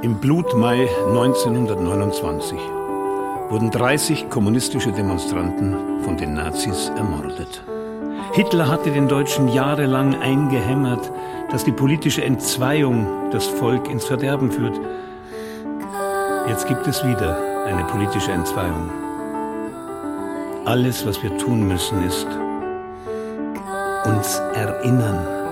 Im Blutmai 1929 wurden 30 kommunistische Demonstranten von den Nazis ermordet. Hitler hatte den Deutschen jahrelang eingehämmert, dass die politische Entzweiung das Volk ins Verderben führt. Jetzt gibt es wieder eine politische Entzweiung. Alles, was wir tun müssen, ist uns erinnern.